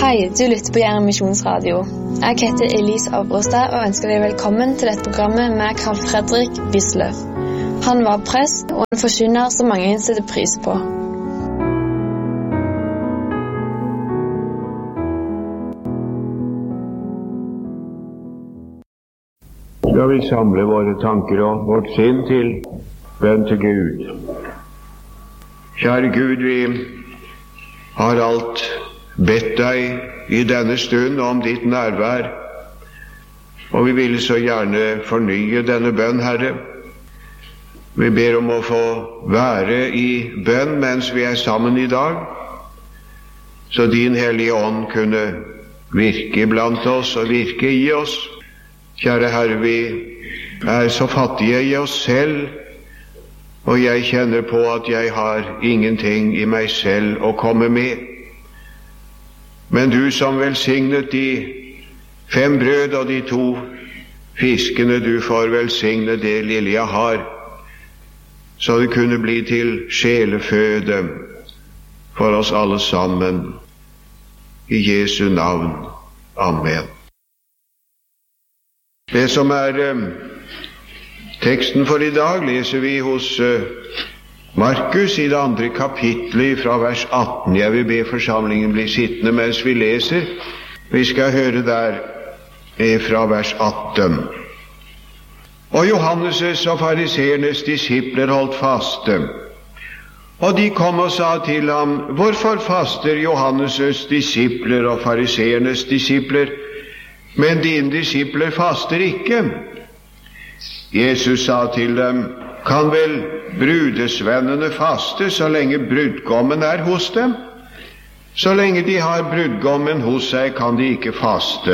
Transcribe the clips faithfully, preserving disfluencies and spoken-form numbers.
Hei, du lytter på Jæren Misjonsradio. Jeg heter Elise Avrostad og ønsker deg velkommen til dette programmet med Karl Fredrik Wisløff. Han var prest og en forkynner som mange setter pris på. Skal vi samle våre tanker og vårt sinn til bønn til Gud. Kjære Gud, vi har alt bedt deg i denne stund om ditt nærvær, og vi vil så gjerne fornye denne bønn, Herre. Vi ber om å få være i bønn mens vi er sammen i dag, så din Hellige Ånd kunne virke blant oss og virke i oss. Kjære Herre, vi er så fattige i oss selv, og jeg kjenner på at jeg har ingenting i meg selv å komme med. Men du som velsignet de fem brød og de to fiskene, du får velsigne det lille jeg har, så det kunne bli til sjeleføde for oss alle sammen. I Jesu navn. Amen. Det som er eh, teksten for i dag, leser vi hos eh, Markus i det andre kapitlet fra vers atten. Jeg vil be forsamlingen bli sittende mens vi leser. Vi skal høre der fra vers atten. Og Johannes' og fariseernes disipler holdt faste. Og de kom og sa til ham, hvorfor faster Johannes' disipler og fariseernes disipler, men dine disipler faster ikke? Jesus sa til dem, kan vel brudesvennene faste så lenge brudgommen er hos dem? Så lenge de har brudgommen hos seg, kan de ikke faste.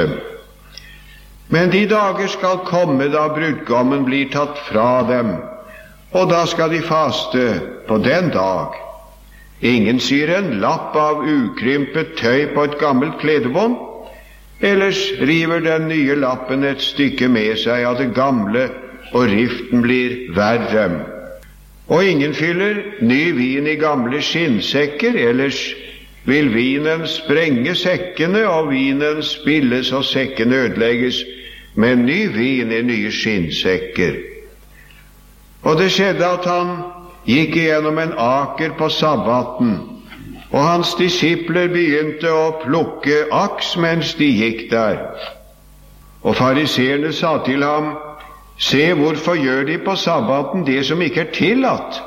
Men de dager skal komme da brudgommen blir tatt fra dem, og da skal de faste på den dag. Ingen syr en lapp av ukrympet tøy på et gammelt kledebånd, ellers river den nye lappen et stykke med seg av det gamle, og riften blir verre. Og ingen fyller ny vin i gamle skinnsekker, ellers vil vinen sprenge sekkene, og vinen spilles og sekkene ødelegges, men ny vin i nye skinnsekker. Og det skjedde at han gikk igjennom en aker på sabbaten, og hans disipler begynte å plukke aks mens de gikk der. Og fariseerne sa til ham, se, hvorfor gjør de på sabbaten det som ikke er tillatt?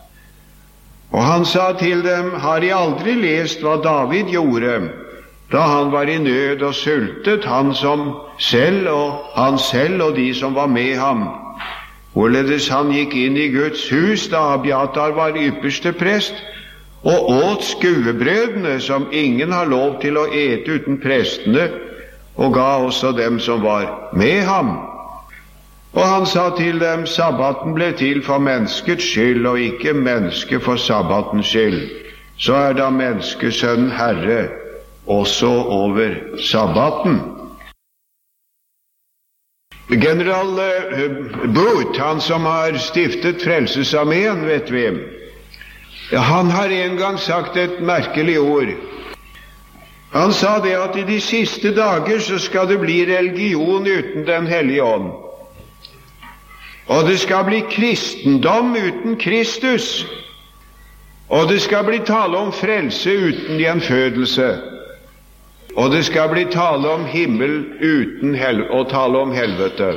Og han sa til dem, har de aldri lest hva David gjorde, da han var i nød og sultet, han som selv og han selv og de som var med ham, hvorledes han gikk inn i Guds hus da Abiatar var ypperste prest, og åt skuebrødene som ingen har lov til å ete uten prestene, og ga også dem som var med ham. Og han sa til dem, sabbaten ble til for menneskets skyld, og ikke menneske for sabbatens skyld. Så er da menneskesønnen Herre også over sabbaten. General Booth, han som har stiftet Frelsesarmeen, vet vi, han har en gang sagt et merkelig ord. Han sa det at i de siste dager så skal det bli religion uten Den hellige ånd. Og det skal bli kristendom uten Kristus, og det skal bli tale om frelse uten gjenfødelse, og det skal bli tale om himmel uten hel- og tale om helvete.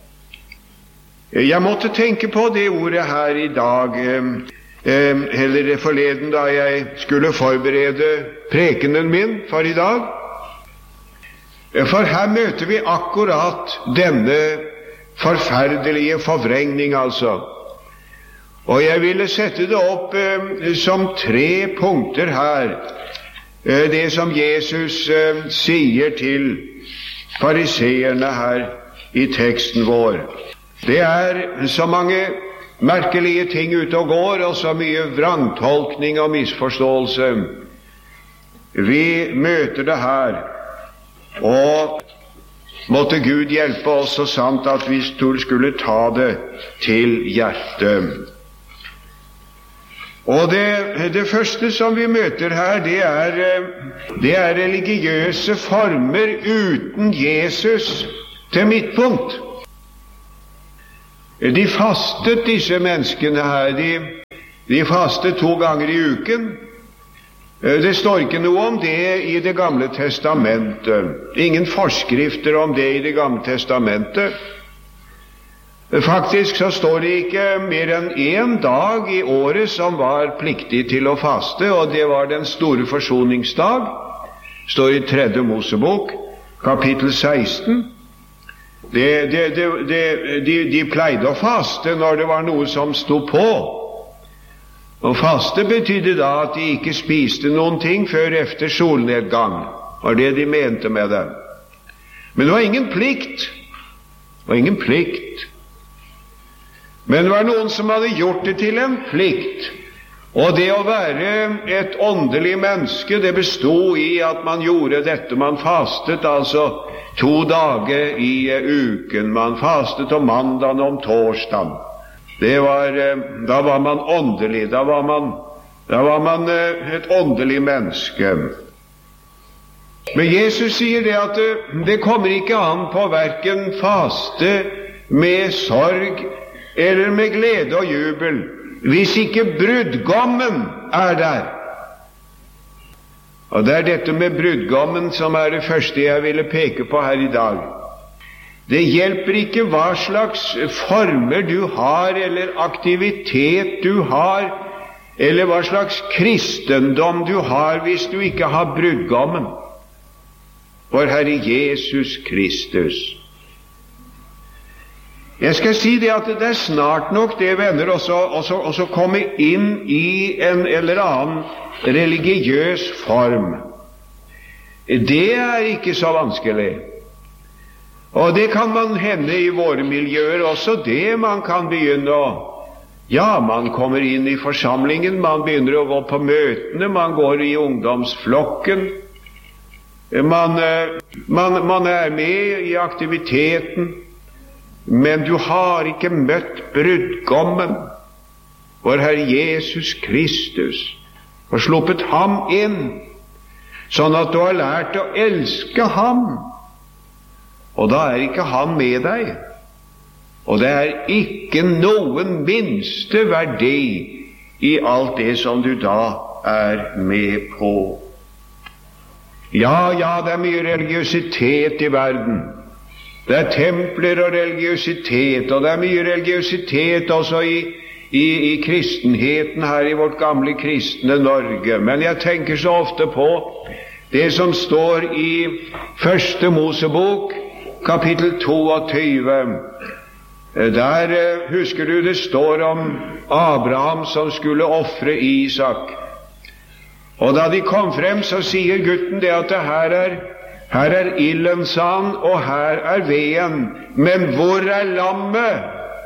Jeg måtte tenke på det ordet her i dag, eh, eller forleden da jeg skulle forberede prekenen min for i dag. For her møter vi akkurat denne forferdelige forvrengning, altså. Og jeg ville sette det opp eh, som tre punkter her, eh, det som Jesus eh, sier til fariseerne her i teksten vår. Det er så mange merkelige ting ute og går, og så mye vrangtolkning og misforståelse. Vi møter det her, og måtte Gud hjelpe oss så sant at vi skulle ta det til hjertet. Og det, det første som vi møter her, det er, det er religiøse former uten Jesus til midtpunkt. De fastet, disse menneskene her, de, de fastet to ganger i uken. Det står ikke noe om det i Det gamle testamentet. Ingen forskrifter om det i Det gamle testamentet. Faktisk så står det ikke mer enn én dag i året som var pliktig til å faste, og det var den store forsoningsdag. Det står i tredje Mosebok, kapittel seksten. Det, det, det, det, de, de pleide å faste når det var noe som sto på. Og faste betydde da at de ikke spiste noen ting før efter solnedgang. Det var det de mente med det. Men det var ingen plikt. Det var ingen plikt. Men det var noen som hadde gjort det til en plikt. Og det å være et åndelig menneske, det bestod i at man gjorde dette. Man fastet altså to dager i uken. Man fastet om mandagen og om torsdagen. Det var, da var man åndelig. Da var man, da var man et åndelig menneske. Men Jesus sier det at det, det kommer ikke an på hverken faste med sorg eller med glede og jubel, hvis ikke brudgommen er der. Og det er dette med brudgommen som er det første jeg ville peke på her i dag. Det hjelper ikke hva slags former du har, eller aktivitet du har, eller hva slags kristendom du har, hvis du ikke har brudgommen, vår Herre Jesus Kristus. Jeg skal si det at det er snart nok det, venner, å komme inn i en eller annen religiøs form. Det er ikke så vanskelig. Og det kan man hende i våre miljøer også, det man kan begynne å... Ja, man kommer inn i forsamlingen, man begynner å gå på møtene, man går i ungdomsflokken, man, man, man er med i aktiviteten, men du har ikke møtt brudgommen, vår Herre Jesus Kristus, og sluppet ham inn, sånn at du har lært å elske ham. Og da er ikke han med deg, og det er ikke noen minste verdi i alt det som du da er med på. Ja, ja, det er mye religiøsitet i verden. Det er templer og religiøsitet, og det er mye religiøsitet også i, i, i kristenheten her i vårt gamle kristne Norge. Men jeg tenker så ofte på det som står i første Mosebok, kapittel toogtyve. Der, husker du, det står om Abraham som skulle offre Isak. Og da de kom frem, så sier gutten det at det her er Her er ilden, sa han, og her er veden, men hvor er lammet?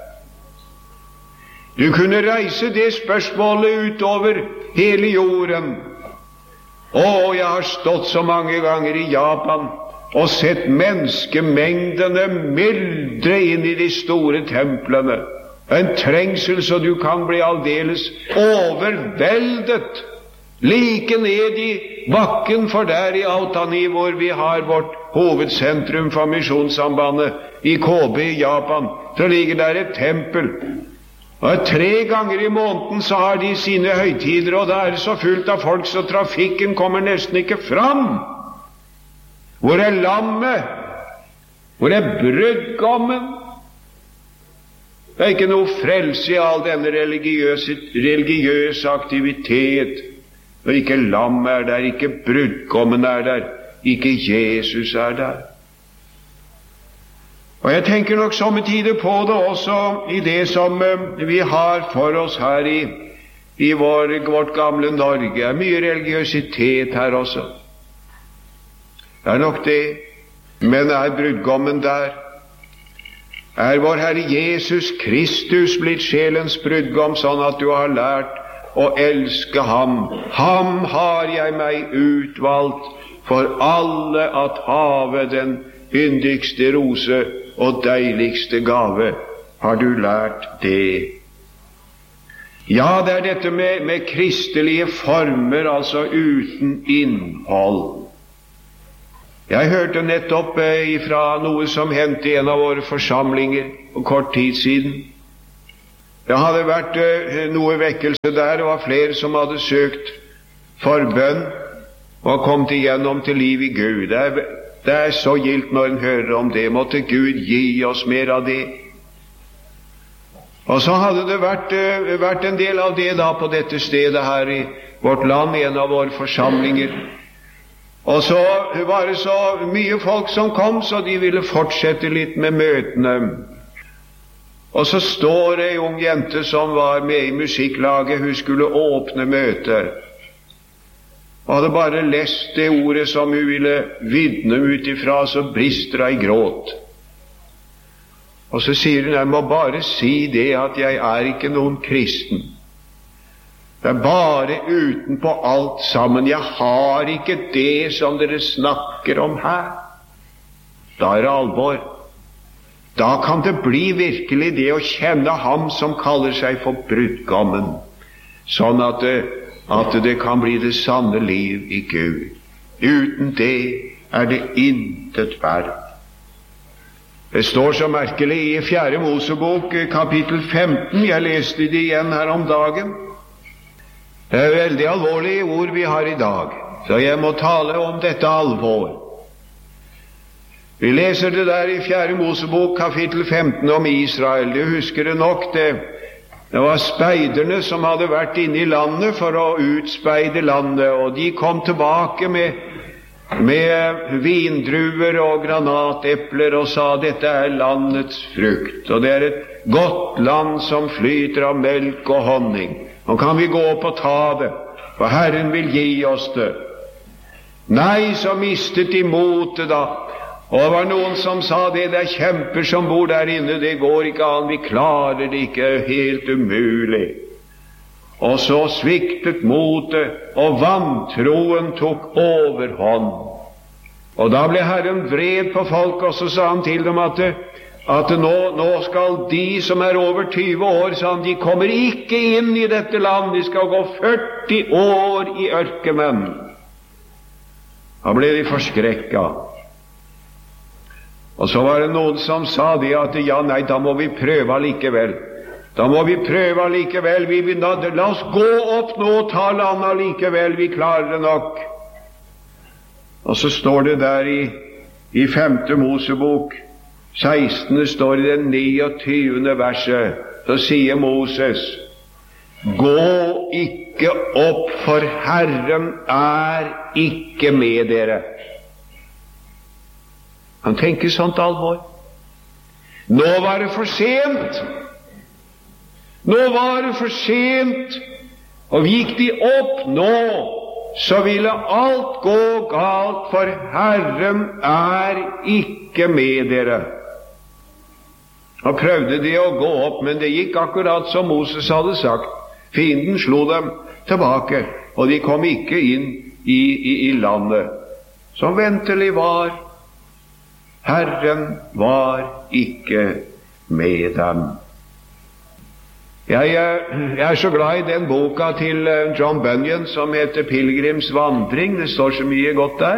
Du kunne reise det spørsmålet utover hele jorden. Å, jeg har stått så mange ganger i Japan og sett menneskemengdene myldre inn i de store templene. En trengsel så du kan bli aldeles overveldet. Like ned i bakken, for der i Aotani, hvor vi har vårt hovedsentrum for Misjonssambandet, i Kobe i Japan, så ligger der et tempel. Og tre ganger i måneden så har de sine høytider, og da er det så fullt av folk, så trafikken kommer nesten ikke fram. Hvor er lammet? Hvor er brudgommen? Det er ikke noe frelse i all denne religiøse, religiøse aktivitet. Når ikke lammet er der, ikke brudgommen er der, ikke Jesus er der. Og jeg tenker nok somme tider på det også i det som vi har for oss her i, i vår, vårt gamle Norge. Det er mye religiøsitet her også. Det er nok det. Men er brudgommen der? Er vår Herre Jesus Kristus blitt sjelens brudgom, sånn at du har lært og elske ham? Ham har jeg meg utvalgt for alle at have den yndigste rose og deiligste gave. Har du lært det? Ja, det er dette med, med kristelige former, altså uten innhold. Jeg hørte nettopp eh, fra noe som hendte i en av våre forsamlinger for kort tid siden. Det hadde vært eh, noe vekkelse der, det var flere som hadde søkt forbønn og kommet igjennom til liv i Gud. Det er, det er så gildt når en hører om det. Måtte Gud gi oss mer av det. Og så hadde det vært, uh, vært en del av det da på dette stedet her i vårt land, i en av våre forsamlinger. Og så var det så mye folk som kom, så de ville fortsette litt med møtene. Og så står det en ung jente som var med i musikklaget, hun skulle åpne møtet. Og hadde bare lest det ordet som hun ville vitne ut ifra, så brister hun i gråt. Og så sier hun, jeg må bare si det at jeg er ikke noen kristen. Det er bare utenpå alt sammen. Jeg har ikke det som dere snakker om her. Da er det alvor. Da kan det bli virkelig det å kjenne ham som kaller seg for brudgommen, sånn at det, at det kan bli det sanne liv i Gud. Uten det er det intet verdt. Det står så merkelig i fjerde Mosebok, kapittel femten. Jeg leste det igjen her om dagen. Det er veldig alvorlige ord vi har i dag, så jeg må tale om dette alvor. Vi leser det der i fjerde Mosebok, kapittel femten, om Israel. Du husker det nok, det, det var speiderne som hadde vært inne i landet for å utspeide landet, og de kom tilbake med med vindruer og granatepler og sa, dette er landets frukt, og det er et godt land som flyter av melk og honning. Nå kan vi gå opp og ta det, for Herren vil gi oss det. Nei, så mistet de motet da, og det var noen som sa, det er kjemper som bor der inne, det går ikke an, vi klarer det ikke, helt umulig. Og så sviktet motet, og vantroen tok overhånd. Og da ble Herren vred på folk, og så sa han til dem at, at nå, nå skal de som er over tyve år, sa han, de kommer ikke inn i dette land, de skal gå førti år i ørkenen. Da ble de forskrekket. Og så var det noen som sa det at ja, nei, da må vi prøve likevel. Da må vi prøve likevel, vi vil, la oss gå opp nå og ta landet likevel, vi klarer det nok. Og så står det der i, i femte Mosebok, sekstende står det det niogtyvende verset, så sier Moses, gå ikke opp, for Herren er ikke med dere. Han tenker sånt alvor. Nå var det for sent. Nå var det for sent, og gikk de opp nå, så ville alt gå galt, for Herren er ikke med dere. Og prøvde de å gå opp, men det gikk akkurat som Moses hadde sagt. Fienden slo dem tilbake, og de kom ikke inn i, i, i landet. Som ventelig var, Herren var ikke med dem. Jeg, jeg er så glad i den boka til John Bunyan som heter Pilgrims vandring. Det står så mye godt der.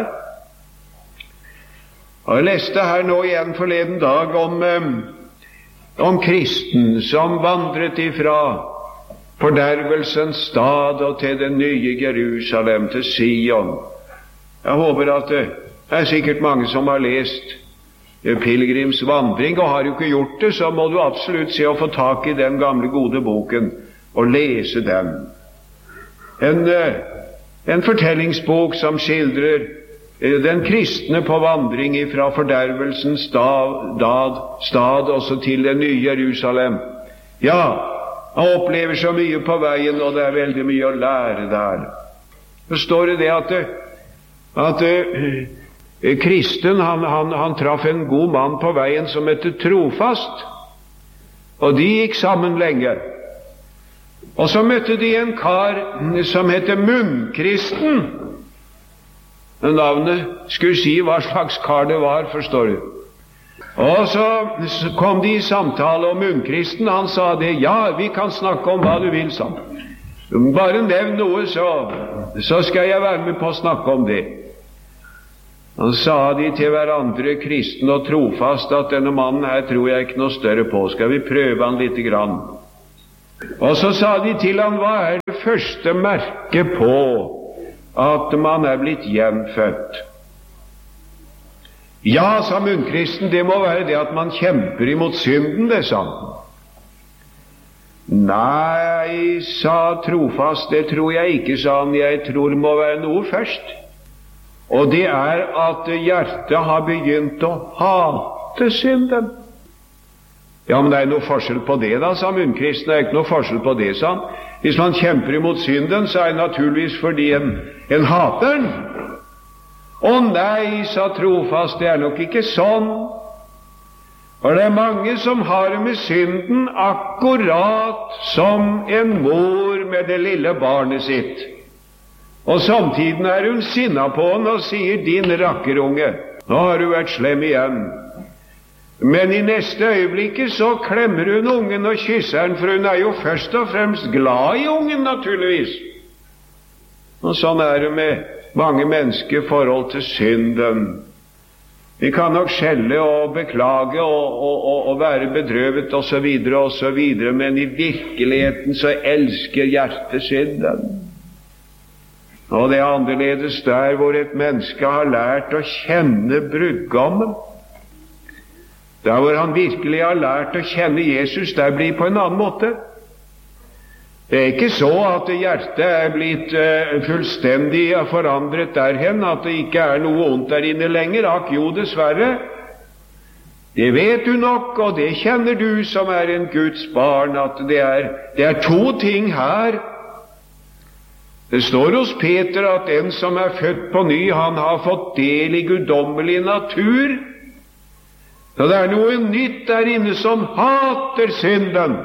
Og jeg leste her nå igjen forleden dag om, om kristen som vandret ifra fordervelsens stad og til det nye Jerusalem, til Sion. Jeg håper at det er sikkert mange som har lest Pilgrims vandring, og har du ikke gjort det, så må du absolutt se å få tak i den gamle gode boken og lese den. En, en fortellingsbok som skildrer den kristne på vandring fra fordervelsens stad, stad, stad også til det nye Jerusalem. Ja, han opplever så mye på veien, og det er veldig mye å lære der. Så står det det at, at kristen, han, han, han traff en god mann på veien som heter Trofast, og de gikk sammen lenge. Og så møtte de en kar som heter Munnkristen. Navnet skulle si hva slags kar det var, forstår du. Og så kom de i samtale om munnkristen. Han sa det, ja, vi kan snakke om hva du vil, sa han. Bare nevn noe, så, så skal jeg være med på å snakke om det. Han sa de til hverandre, kristen og trofast, at denne mannen her tror jeg ikke noe større på. Skal vi prøve han litt grann? Og så sa de til han, hva er det første merket på at man er blitt gjenfødt? Ja, sa munnkristen, det må være det at man kjemper imot synden, det, sa han. Nei, sa trofast, det tror jeg ikke, sa han. Jeg tror det må være noe først. Og det er at hjertet har begynt å hate synden. Ja, men det er noe forskjell på det da, sa munnkristen. Det er ikke noe forskjell på det, sa han. Hvis man kjemper imot synden, så er det naturligvis fordi en, en hater den. Å nei, sa trofast, det er nok ikke sånn. For det er mange som har det med synden akkurat som en mor med det lille barnet sitt. Og samtidig er hun sinna på han og sier, din rakkerunge, nå har du vært slem igjen. Men i neste øyeblikket så klemmer hun ungen og kysser den, for hun er jo først og fremst glad i ungen, naturligvis. Og sånn er det med mange mennesker i forhold til synden. Vi kan nok skjelle og beklage og, og, og, og være bedrøvet og så videre og så videre, men i virkeligheten så elsker hjertet synden. Og det er annerledes der hvor et menneske har lært å kjenne brudgommen. Der hvor han virkelig har lært å kjenne Jesus, der blir på en annen måte. Det er ikke så at hjertet er blitt uh, fullstendig forandret derhen, at det ikke er noe ondt der inne lenger. Akk jo, dessverre. Det vet du nok, og det kjenner du som er en Guds barn, at det er, det er to ting her. Det står hos Peter at den som er født på ny, han har fått del i guddommelig natur. Så det er noe nytt der inne som hater synden.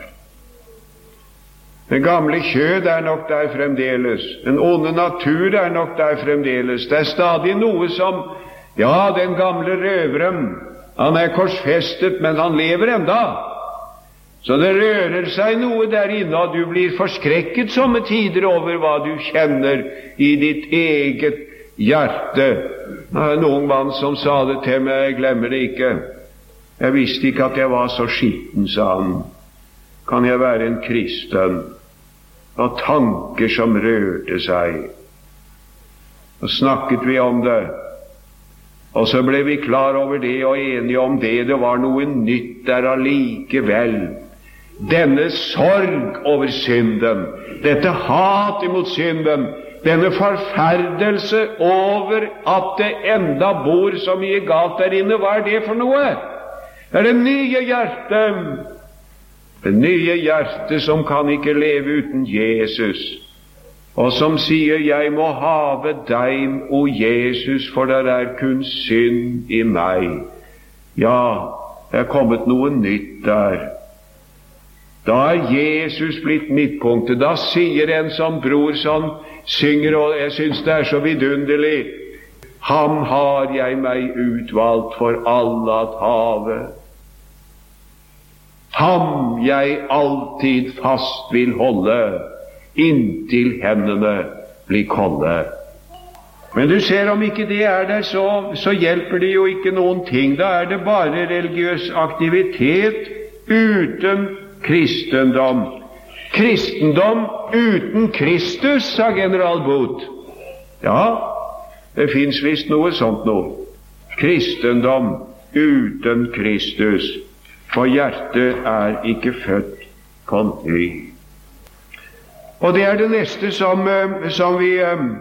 Den gamle kjød er nok der fremdeles. Den onde natur er nok der fremdeles. Det er stadig noe som, ja, den gamle røveren, han er korsfestet, men han lever enda. Så det rører seg noe der inne, og du blir forskrekket somme tider over hva du kjenner i ditt eget hjerte. Det er en ung mann som sa det til meg, jeg glemmer det ikke. Jeg visste ikke at jeg var så skitten, sa han. Kan jeg være en kristen? Og tanker som rørte seg. Og snakket vi om det. Og så ble vi klar over det og enige om det. Det var noe nytt der allikevel. Denne sorg over synden, dette hat imot synden, denne forferdelse over at det enda bor så mye galt der inne, hva er det for noe? Det er det nye hjertet, det nye hjertet som kan ikke leve uten Jesus, og som sier, jeg må have deg, o Jesus, for det er kun synd i meg. Ja, det er kommet noe nytt der. Da er Jesus blitt midtpunktet. Da sier en som bror som synger, og jeg synes det er så vidunderlig, ham har jeg meg utvalgt for alle at have. Ham jeg alltid fast vil holde, inntil hendene blir kolde. Men du ser, om ikke det er der, så, så hjelper det jo ikke noen ting. Da er det bare religiøs aktivitet uten kristendom. Kristendom uten Kristus, sa general Booth. Ja, det finnes visst noe sånt nå. Kristendom uten Kristus. For hjertet er ikke født på ny. Og det er det neste som, som, vi,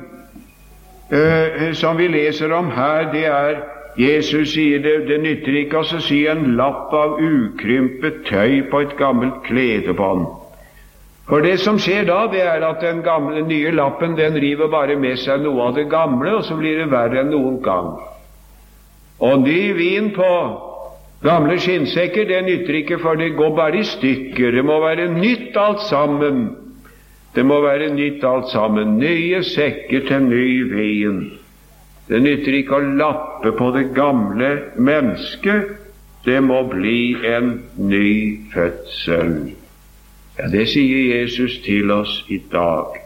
uh, som vi leser om her. Det er Jesus sier det, det nytter ikke å si en lapp av ukrympet tøy på et gammelt kledebånd. For det som skjer da, det er at den gamle, nye lappen, den river bare med seg noe av det gamle, og så blir det verre enn noen gang. Og ny vin på gamle skinnsekker, det nytter ikke, for det går bare i stykker. Det må være nytt alt sammen. Det må være nytt alt sammen. Nye sekker til ny vin. Det nytter ikke å lappe på det gamle mennesket, det må bli en ny fødsel. Ja, det sier Jesus til oss i dag.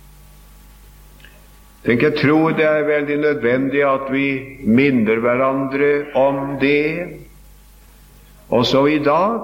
Tenk, jeg tror det er veldig nødvendig at vi minner hverandre om det, også i dag.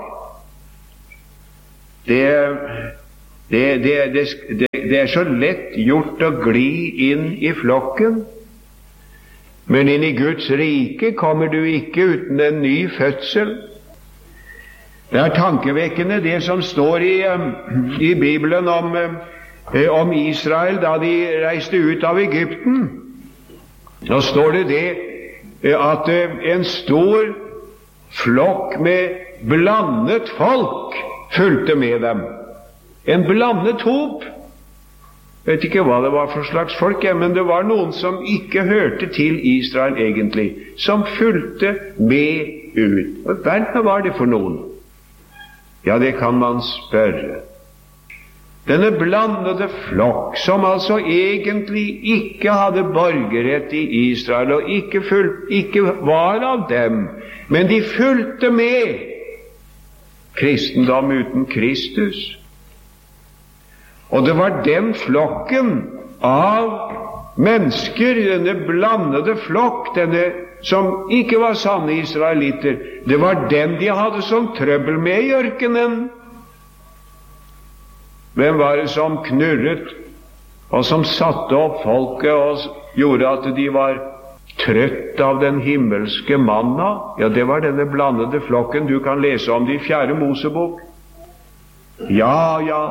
Det, det, det, det, det er så lett gjort å gli inn i flokken, men inn i Guds rike kommer du ikke uten en ny fødsel. Det er tankevekkende det som står i, i Bibelen om, om Israel da de reiste ut av Egypten. Da står det det at en stor flokk med blandet folk fulgte med dem. En blandet hop. Jeg vet ikke hva det var for slags folk, men det var noen som ikke hørte til Israel egentlig, som fulgte med ut. Hva var det for noen? Ja, det kan man spørre. Denne blandede flokk, som altså egentlig ikke hadde borgerrett i Israel, og ikke, fulgt, ikke var av dem, men de fulgte med kristendom uten Kristus. Og det var den flokken av mennesker, denne blandede flokk, denne som ikke var sanne israelitter, det var den de hadde som trøbbel med i ørkenen. Hvem var det som knurret, og som satte opp folket og gjorde at de var trøtt av den himmelske manna? Ja, det var denne blandede flokken. Du kan lese om det i fjerde Mosebok. Ja, ja,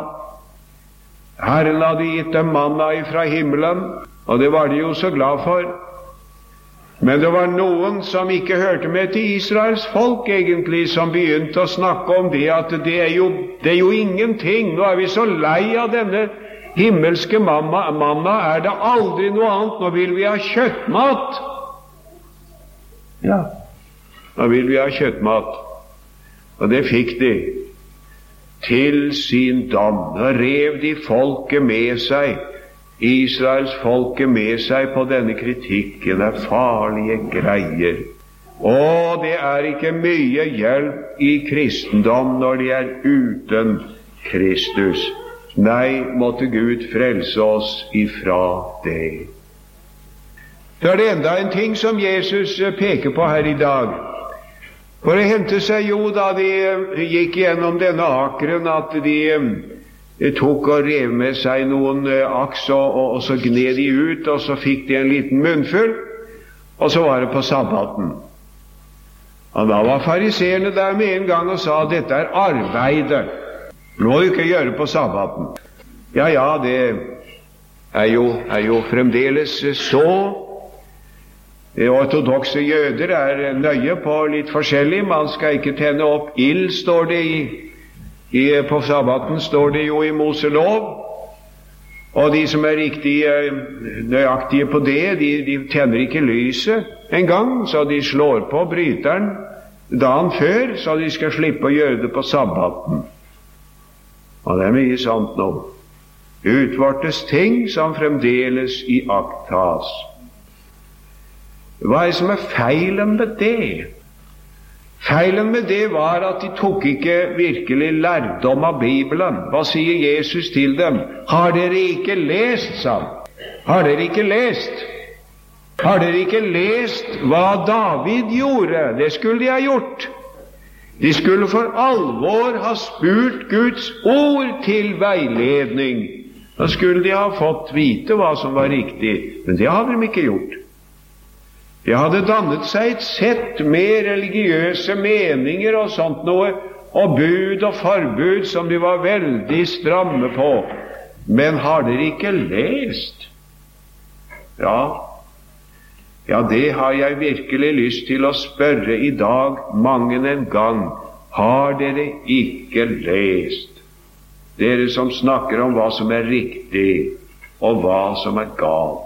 Herren hadde gitt dem manna ifra himmelen, og det var de jo så glad for. Men det var noen som ikke hørte med til Israels folk egentlig, som begynte å snakke om det, at det er jo, det er jo ingenting. Nå er vi så lei av denne himmelske mamma, manna, er det aldri noe annet. Nå vil vi ha kjøttmat. Ja, nå vil vi ha kjøttmat. Og det fikk de. Til sin dom. Da rev de folket med seg, Israels folket med seg på denne kritikken. Det er farlige greier. Og det er ikke mye hjelp i kristendom når de er uten Kristus. Nei, måtte Gud frelse oss ifra det. Så er det enda en ting som Jesus peker på her i dag. For det hendte seg jo da de gikk gjennom denne akeren at de, de tok og rev med seg noen aks, og, og, og så gned de ut, og så fikk de en liten munnfull, og så var det på sabbaten. Og da var fariseerne der med en gang og sa at dette er arbeidet. Det må du ikke gjøre på sabbaten. Ja, ja, det er jo, er jo fremdeles så. Ortodokse jøder er nøye på litt forskjellig. Man skal ikke tenne opp ild, står det i, i på sabbaten, står det jo i Moselov. Og de som er riktig nøyaktige på det, de, de tenner ikke lyset en gang, så de slår på bryteren dagen før, så de skal slippe å gjøre det på sabbaten. Og det er mye sånt nå. Utvortes ting som fremdeles i akt tas. Hva er det som er feilen med det? Feilen med det var at de tok ikke virkelig lærdom av Bibelen. Hva sier Jesus til dem? Har dere ikke lest, sa han. Har dere ikke lest? Har dere ikke lest hva David gjorde? Det skulle de ha gjort. De skulle for alvor ha spurt Guds ord til veiledning. Da skulle de ha fått vite hva som var riktig, men det hadde de ikke gjort. De hadde dannet seg et sett med religiøse meninger og sånt noe, og bud og forbud som de var veldig stramme på. Men har dere ikke lest? Ja, ja, det har jeg virkelig lyst til å spørre i dag mange en gang. Har dere ikke lest? Dere som snakker om hva som er riktig, og hva som er galt.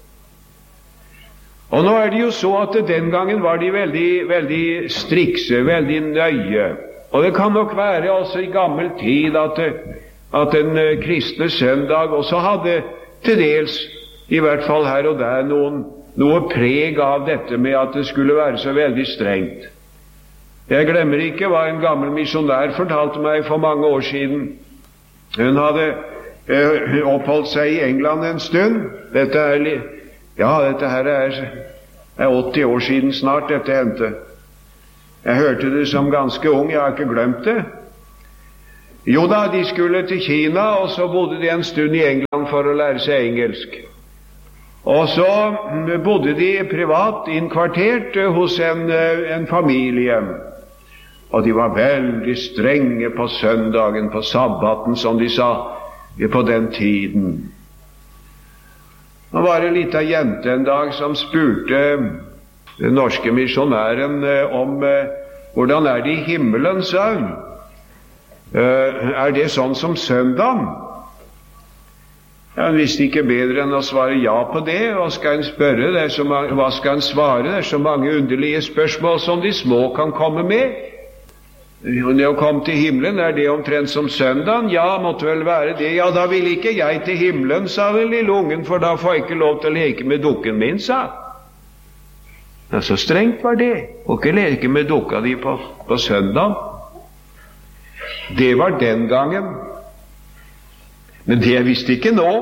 Og nå er det jo så at den gangen var de veldig, veldig strikse, veldig nøye. Og det kan nok være også i gammel tid at, at den kristne søndag også hadde til dels, i hvert fall her og der, noen, noe preg av dette med at det skulle være så veldig strengt. Jeg glemmer ikke hva en gammel misjonær fortalte meg for mange år siden. Hun hadde eh, oppholdt seg i England en stund. Dette er, ja, dette her er, er åtti år siden snart dette hendte. Jeg hørte det som ganske ung, jeg har ikke glemt det. Jo da, de skulle til Kina, og så bodde de en stund i England for å lære seg engelsk. Og så bodde de privat innkvartert hos en, en familie. Og de var veldig strenge på søndagen, på sabbaten, som de sa, på den tiden. Nå var det en liten jente en dag som spurte den norske misjonæren om hvordan er det i himmelen, sa hun. Er det sånn som søndagen? Ja, hun visste ikke bedre enn å svare ja på det. Hva skal en spørre? Det er så mange, hva skal en svare? Det er så mange underlige spørsmål som de små kan komme med. Når jeg kom til himmelen, er det omtrent som søndagen? Ja, måtte vel være det. Ja, da vil ikke jeg til himmelen, sa den lille ungen, for da får jeg ikke lov til å leke med dukken min, sa. Ja, så strengt var det. Å ikke leke med dukka di på, på søndagen. Det var den gangen. Men det er visst ikke nå.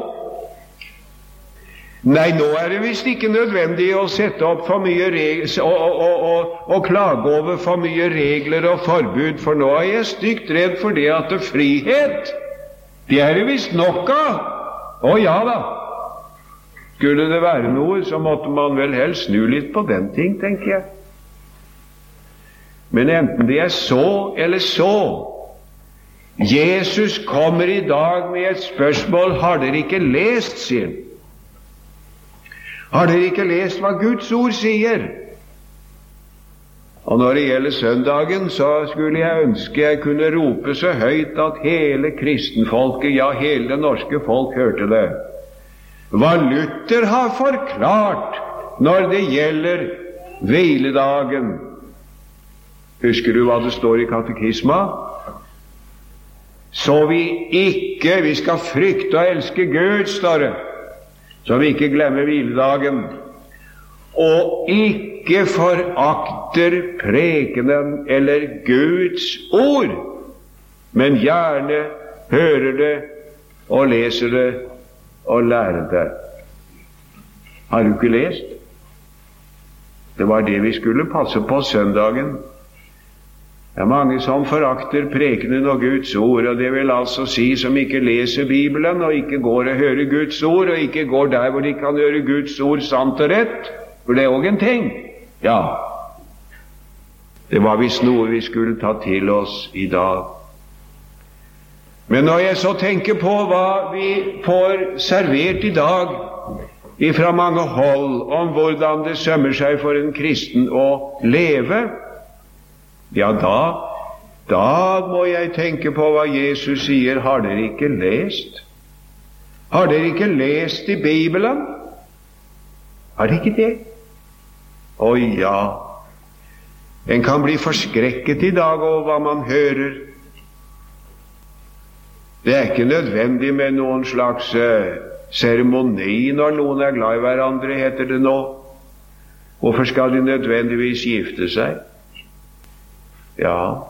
Nei, nå er det visst ikke nødvendig å sette opp for mye regler og, og, og, og klage over for mye regler og forbud, for nå er jeg stygt redd for det at det er frihet. Det er det visst nok av. Å ja da. Skulle det være noe, så måtte man vel helst snu litt på den ting, tenker jeg. Men enten det er så eller så, Jesus kommer i dag med et spørsmål. Har dere ikke lest, sier han. Har dere ikke lest hva Guds ord sier? Og når det gjelder søndagen, så skulle jeg ønske jeg kunne rope så høyt at hele kristenfolket, ja, hele det norske folk hørte det. Hva Luther har forklart når det gjelder hviledagen. Husker du hva det står i katekisma? Så vi ikke, vi skal frykte og elske Gud, står det. Så vi ikke glemmer hviledagen, og ikke forakter prekenen eller Guds ord, men gjerne hører det og leser det og lærer det. Har du ikke lest? Det var det vi skulle passe på søndagen. Det er mange som forakter prekenen og Guds ord, og det vil altså si som ikke leser Bibelen, og ikke går og hører Guds ord, og ikke går der hvor de kan høre Guds ord sant og rett, for det er også en ting. Ja, det var visst noe vi skulle ta til oss i dag. Men når jeg så tenker på hva vi får servert i dag ifra mange hold om hvordan det sømmer seg for en kristen å leve, ja, da, da må jeg tenke på hva Jesus sier. Har dere ikke lest? Har dere ikke lest i Bibelen? Har dere ikke det? Å ja, en kan bli forskrekket i dag over hva man hører. Det er ikke nødvendig med noen slags eh, seremoni når noen er glad i hverandre, heter det nå. Hvorfor skal de nødvendigvis gifte seg? Ja,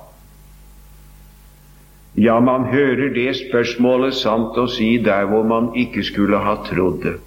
ja, man hører det spørsmålet sant å si der hvor man ikke skulle ha trodd det.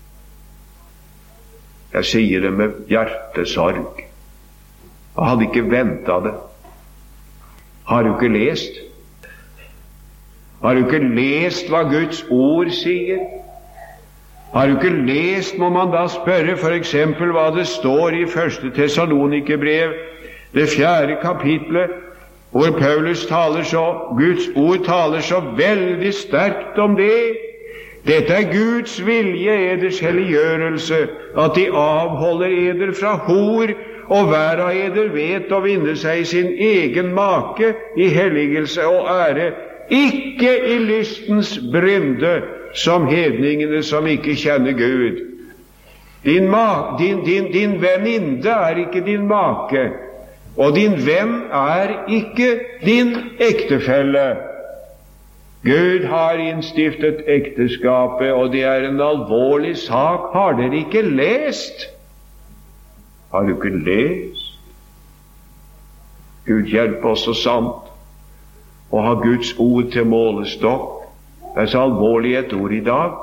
Jeg sier det med hjertesorg. Jeg hadde ikke ventet det. Har du ikke lest? Har du ikke lest hva Guds ord sier? Har du ikke lest, må man da spørre for eksempel hva det står i første Tessalonikerbrev, det fjerde kapitlet, hvor Paulus taler så, Guds ord taler så veldig sterkt om det. Dette er Guds vilje, eders helliggjørelse, at de avholder eder fra hor, og hver av eder vet å vinne seg sin egen make i helligelse og ære, ikke i lystens brynde, som hedningene som ikke kjenner Gud. Din, ma, din, din, din venninne er ikke din make, og din venn er ikke din ektefelle. Gud har innstiftet ekteskapet, og det er en alvorlig sak. Har dere ikke lest? Har du ikke lest? Gud hjelpe oss så sant å ha Guds ord til målestokk. Det er så alvorlig et ord i dag.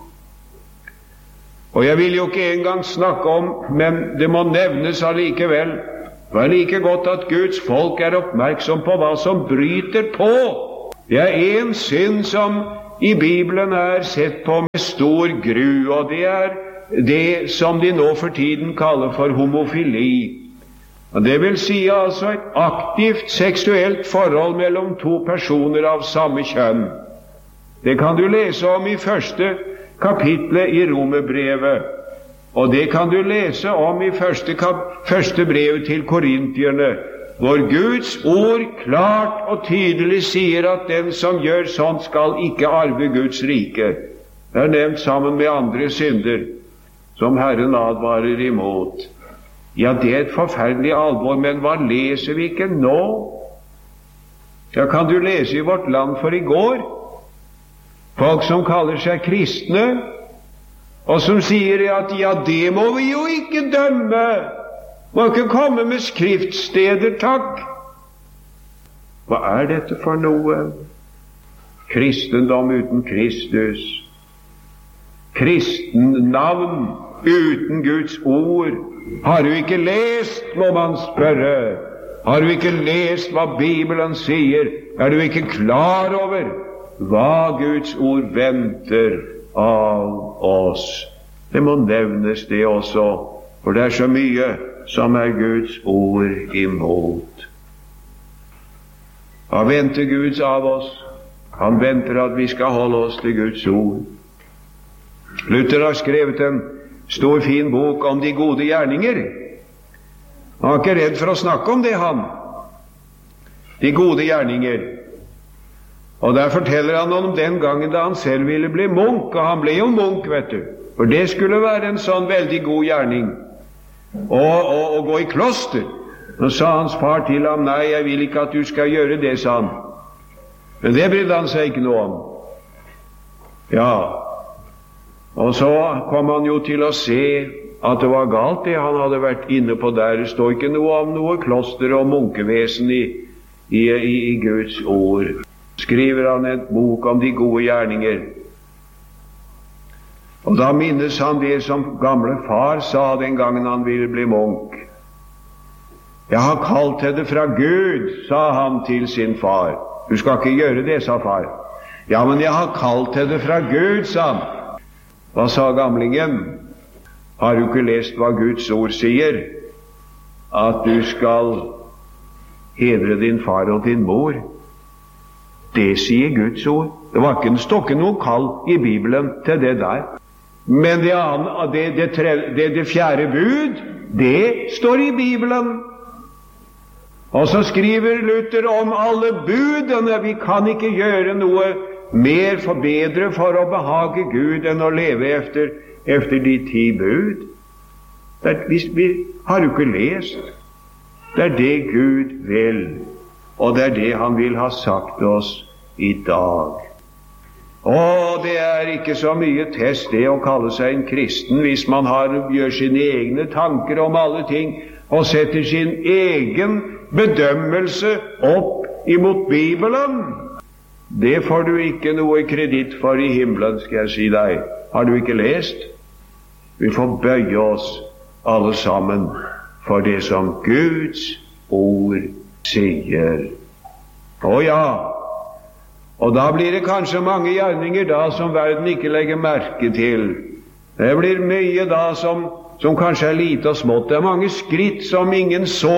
Og jeg vil jo ikke engang snakke om, men det må nevnes allikevel. Det er like godt at Guds folk er oppmerksom på hva som bryter på. Det er en synd som i Bibelen er sett på med stor gru, og det er det som de nå for tiden kaller for homofili. Og det vil si altså et aktivt seksuelt forhold mellom to personer av samme kjønn. Det kan du lese om i første kapitlet i Romerbrevet, og det kan du lese om i første, kap- første brevet til Korintierne, hvor Guds ord klart og tydelig sier at den som gjør sånt skal ikke arve Guds rike. Det er nevnt sammen med andre synder som Herren advarer imot. Ja, det er et forferdelig alvor, men hva leser vi ikke nå? Ja, kan du lese i Vårt Land for i går? Folk som kaller seg kristne, og som sier at ja, det må vi jo ikke dømme. Må ikke komme med skriftsteder, takk. Hva er dette for noe? Kristendom uten Kristus. Kristennavn uten Guds ord. Har du ikke lest, må man spørre. Har du ikke lest hva Bibelen sier? Er du ikke klar over hva Guds ord venter av oss? Det må nevnes det også, for det er så mye som er Guds ord imot. Hva venter Gud av oss? Han venter at vi skal holde oss til Guds ord. Luther har skrevet en stor, fin bok om de gode gjerninger. Han er ikke redd for å snakke om det, han. De gode gjerninger. Og der forteller han om den gangen da han selv ville bli munk, og han ble jo munk, vet du. For det skulle være en sånn veldig god gjerning. Og, og, og gå i kloster. Nå sa hans far til ham, nei, jeg vil ikke at du skal gjøre det, sa han. Men det brydde han seg ikke noe om. Ja, og så kom han jo til å se at det var galt det han hadde vært inne på der. Det står ikke noe om noe kloster og munkevesen i, i, i, i Guds ord. Skriver han et bok om de gode gjerninger. Og da minnes han det som gamle far sa den gangen han ville bli munk. Jeg har kalt til det fra Gud, sa han til sin far. Du skal ikke gjøre det, sa far. Ja, men jeg har kalt til det fra Gud, sa han. Hva sa gamlingen? Har du ikke lest hva Guds ord sier? At du skal hedre din far og din mor. Det sier Guds ord. Det var ikke stokke noe kall i Bibelen til det der. Men det, det, det, det, det fjerde bud, det står i Bibelen. Og så skriver Luther om alle budene. Vi kan ikke gjøre noe mer for bedre for å behage Gud enn å leve efter, efter de ti bud. Det, vi, vi har jo ikke lest. Det er det Gud vil, og det er det han vil ha sagt oss i dag. Og det er ikke så mye test det å kalle seg en kristen hvis man har, gjør sine egne tanker om alle ting og setter sin egen bedømmelse opp imot Bibelen. Det får du ikke noe kreditt for i himmelen, skal jeg si deg. Har du ikke lest? Vi får bøye oss alle sammen for det som Guds ord sier. Å ja, og da blir det kanskje mange gjerninger da som verden ikke legger merke til. Det blir mye da som, som kanskje er lite og smått. Det er mange skritt som ingen så.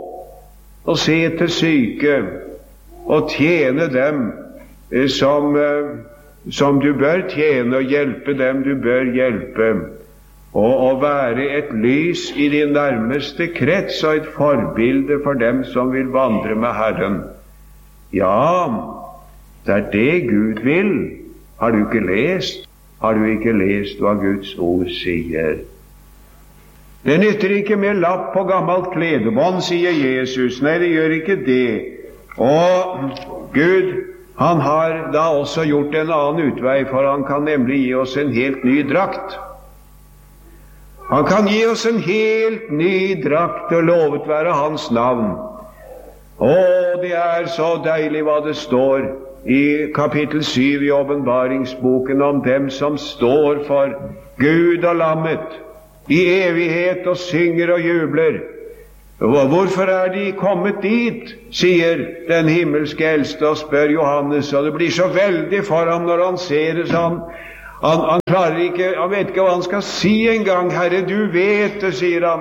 Å se til syke og tjene dem som, som du bør tjene, og hjelpe dem du bør hjelpe. Og å være et lys i din nærmeste krets og et forbilde for dem som vil vandre med Herren. Ja, det er det Gud vil. Har du ikke lest? Har du ikke lest hva Guds ord sier? Det nytter ikke med lapp på gammelt kledebånd, sier Jesus. Nei, det gjør ikke det. Og Gud, han har da også gjort en annen utvei, for han kan nemlig gi oss en helt ny drakt. Han kan gi oss en helt ny drakt, og lovet være hans navn. Å, det er så deilig hva det står i kapittel syv i åpenbaringsboken om dem som står for Gud og lammet i evighet og synger og jubler. Hvorfor er de kommet dit, sier den himmelske eldste og spør Johannes, og det blir så veldig for ham når han ser det sånn. Han, han klarer ikke, han vet ikke hva han skal si engang. Herre, du vet det, sier han.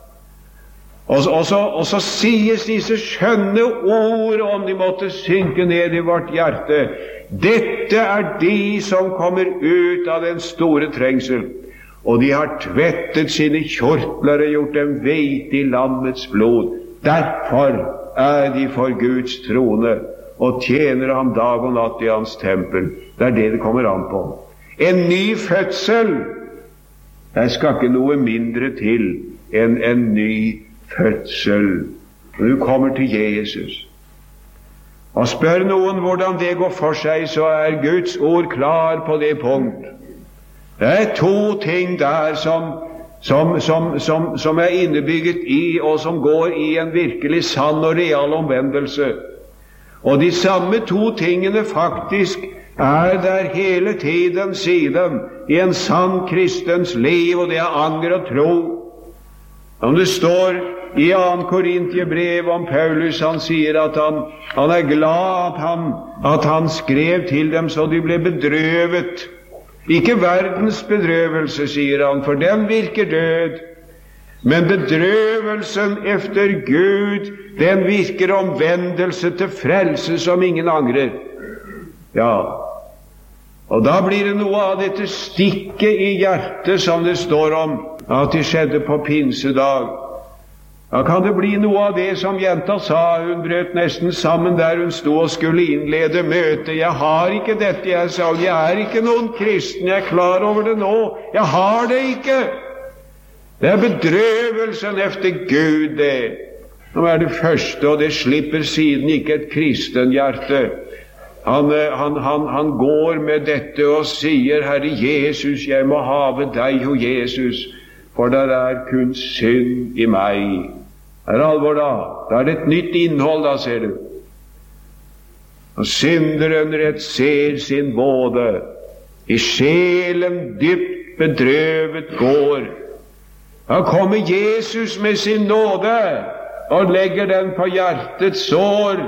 Og, og, så, og så sies disse skjønne ord, om de måtte synke ned i vårt hjerte. Dette er de som kommer ut av den store trengsel, og de har tvettet sine kjortler og gjort dem hvite i lammets blod. Derfor er de for Guds trone og tjener ham dag og natt i hans tempel. Det er det det kommer an på. En ny fødsel. Jeg skal ikke noe mindre til enn en ny fødsel. Når du kommer til Jesus og spør noen hvordan det går for seg, så er Guds ord klar på det punkt. Det er to ting der som, som, som, som, som er innebygget i, og som går i en virkelig sann og real omvendelse. Og de samme to tingene faktisk er der hele tiden siden i en sann kristens liv, og det er anger og tro. Om det står i annet Korintiebrev om Paulus, han sier at han, han er glad at han, at han skrev til dem så de ble bedrøvet. Ikke verdens bedrøvelse, sier han, for den virker død. Men bedrøvelsen efter Gud, den virker omvendelse til frelse som ingen angrer. Ja, og da blir det noe av dette stikket i hjertet som det står om at det skjedde på pinsedag. Da kan det bli noe av det som jenta sa. Hun brøt nesten sammen der hun sto og skulle innlede møtet. Jeg har ikke dette, jeg sa. Jeg er ikke noen kristen, jeg er klar over det nå. Jeg har det ikke. Det er bedrøvelsen efter Gud, det. Nå er det første, og det slipper siden ikke et kristen hjerte. Han, han, han, han går med dette og sier, Herre Jesus, jeg må have deg, o Jesus, for der er kun synd i meg. Det er alvor da. Da er det et nytt innhold da, ser du. Og synderen rett ser sin våde, i sjelen dypt bedrøvet går. Da kommer Jesus med sin nåde, og legger den på hjertets sår.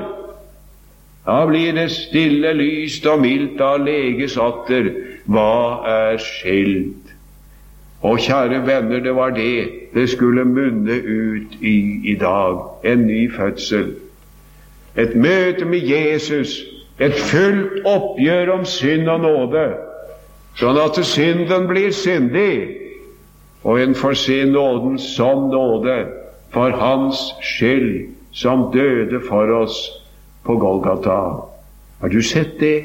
Da blir det stille, lyst og mildt av leges atter. Hva er skilt? Og kjære venner, det var det det skulle munne ut i i dag. En ny fødsel. Et møte med Jesus. Et fullt oppgjør om synd og nåde. Sånn at synden blir syndig, og en får se nåden som nåde for hans skyld, som døde for oss på Golgata. Har du sett det?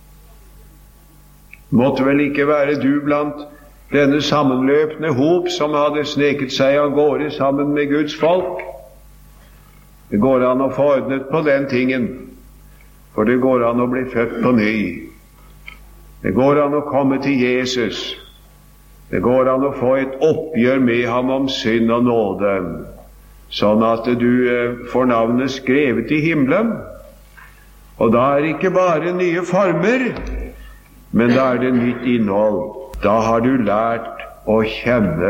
Måtte vel ikke være du blant denne sammenløpende hop som hadde sneket seg av gårde sammen med Guds folk. Det går an å få ordnet på den tingen, for det går an å bli født på ny. Det går an å komme til Jesus. Det går an å få et oppgjør med ham om synd og nåde, sånn at du får navnet skrevet i himmelen. Og da er det ikke bare nye former, men da er det nytt innhold. Da har du lært å kjenne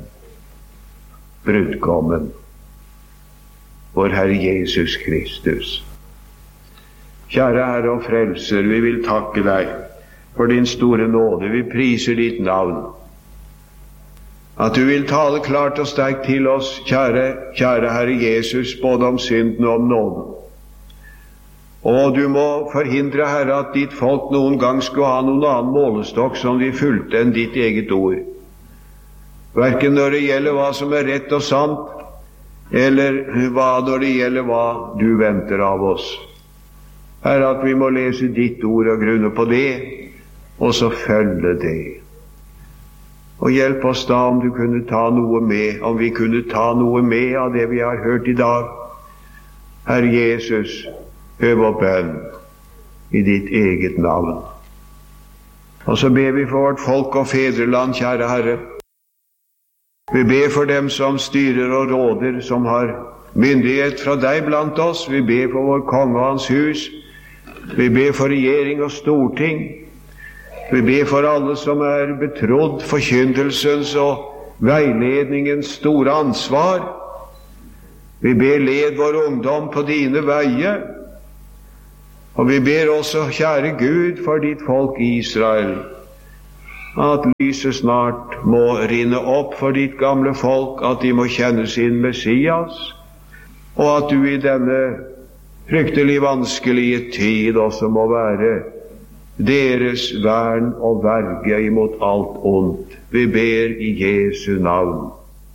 brudgommen, vår Herre Jesus Kristus. Kjære Herre og Frelser, vi vil takke deg for din store nåde. Vi priser ditt navn. At du vil tale klart og sterkt til oss, kjære, kjære Herre Jesus, både om synden og om nåden. Og du må forhindre, Herre, at ditt folk noen gang skulle ha noen annen målestokk som de fulgte enn ditt eget ord. Hverken når det gjelder hva som er rett og sant, eller hva når det gjelder hva du venter av oss. Herre, at vi må lese ditt ord og grunne på det, og så følge det. Og hjelp oss da om du kunne ta noe med, om vi kunne ta noe med av det vi har hørt i dag. Herre Jesus, hør vår bønn i ditt eget navn. Og så ber vi for vårt folk og fedreland, kjære Herre. Vi ber for dem som styrer og råder, som har myndighet fra deg blant oss. Vi ber for vår konge og hans hus. Vi ber for regjering og storting. Vi ber for alle som er betrodd forkynnelsens og veiledningens store ansvar. Vi ber led vår ungdom på dine veier. Og vi ber også, kjære Gud, for ditt folk Israel, at lyset snart må rinne opp for ditt gamle folk, at de må kjenne sin Messias, og at du i denne fryktelig vanskelige tid også må være deres vern og verge imot alt ondt. Vi ber i Jesu navn.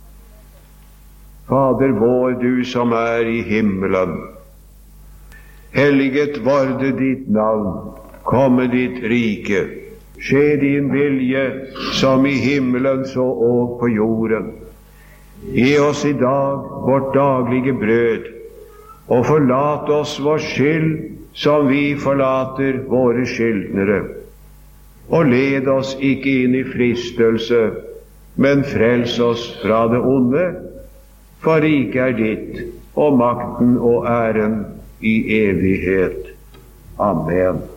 Fader vår, du som er i himmelen, helliget varde ditt navn, komme ditt rike, skje din vilje som i himmelen så og på jorden. Gi oss i dag vårt daglige brød, og forlat oss vår skyld som vi forlater våre skyldnere. Og led oss ikke inn i fristelse, men frels oss fra det onde, for riket er ditt, og makten og æren i evighet. Amen.